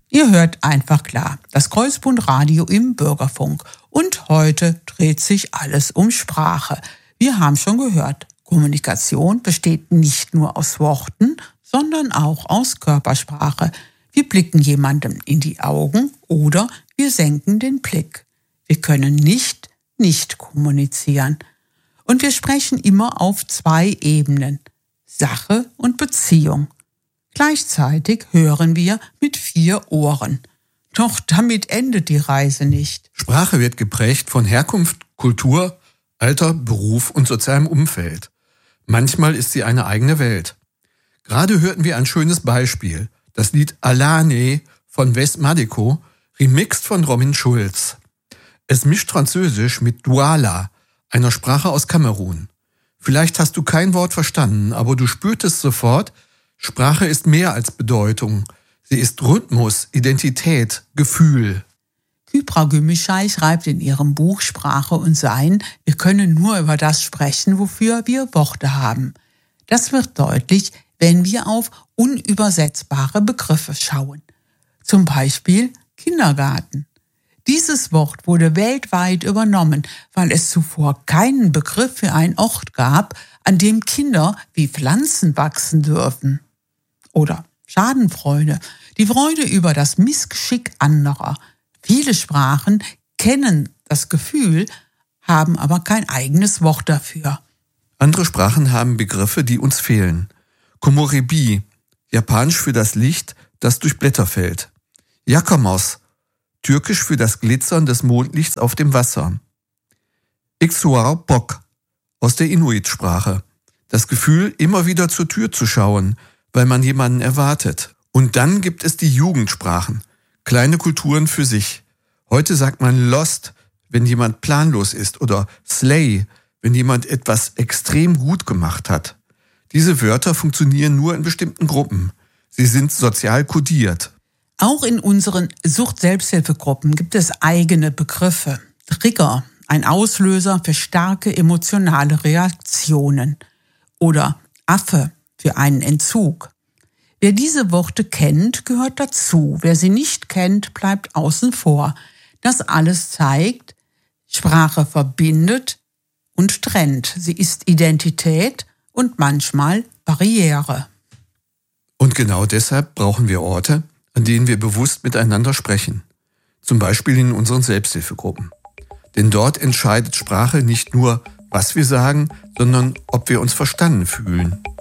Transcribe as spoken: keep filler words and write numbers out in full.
Ihr hört einfach klar, das Kreuzbundradio im Bürgerfunk. Und heute dreht sich alles um Sprache. Wir haben schon gehört, Kommunikation besteht nicht nur aus Worten, sondern auch aus Körpersprache. Wir blicken jemandem in die Augen oder wir senken den Blick. Wir können nicht nicht kommunizieren. Und wir sprechen immer auf zwei Ebenen, Sache und Beziehung. Gleichzeitig hören wir mit vier Ohren. Doch damit endet die Reise nicht. Sprache wird geprägt von Herkunft, Kultur, Alter, Beruf und sozialem Umfeld. Manchmal ist sie eine eigene Welt. Gerade hörten wir ein schönes Beispiel, das Lied Alane von Wes Madeko, remixt von Robin Schulz. Es mischt Französisch mit Douala, einer Sprache aus Kamerun. Vielleicht hast du kein Wort verstanden, aber du spürtest sofort, Sprache ist mehr als Bedeutung. Sie ist Rhythmus, Identität, Gefühl. Kypra Gümüşay schreibt in ihrem Buch Sprache und Sein, wir können nur über das sprechen, wofür wir Worte haben. Das wird deutlich, wenn wir auf unübersetzbare Begriffe schauen. Zum Beispiel Kindergarten. Dieses Wort wurde weltweit übernommen, weil es zuvor keinen Begriff für einen Ort gab, an dem Kinder wie Pflanzen wachsen dürfen. Oder Schadenfreude, die Freude über das Missgeschick anderer. Viele Sprachen kennen das Gefühl, haben aber kein eigenes Wort dafür. Andere Sprachen haben Begriffe, die uns fehlen. Komorebi, japanisch für das Licht, das durch Blätter fällt. Yakamos, türkisch für das Glitzern des Mondlichts auf dem Wasser. Ixuar-Bok, aus der Inuit-Sprache. Das Gefühl, immer wieder zur Tür zu schauen, weil man jemanden erwartet. Und dann gibt es die Jugendsprachen, kleine Kulturen für sich. Heute sagt man lost, wenn jemand planlos ist, oder slay, wenn jemand etwas extrem gut gemacht hat. Diese Wörter funktionieren nur in bestimmten Gruppen. Sie sind sozial kodiert. Auch in unseren Sucht-Selbsthilfegruppen gibt es eigene Begriffe. Trigger, ein Auslöser für starke emotionale Reaktionen. Oder Affe für einen Entzug. Wer diese Worte kennt, gehört dazu. Wer sie nicht kennt, bleibt außen vor. Das alles zeigt, Sprache verbindet und trennt. Sie ist Identität und manchmal Barriere. Und genau deshalb brauchen wir Orte, an denen wir bewusst miteinander sprechen. Zum Beispiel in unseren Selbsthilfegruppen. Denn dort entscheidet Sprache nicht nur, was wir sagen, sondern ob wir uns verstanden fühlen.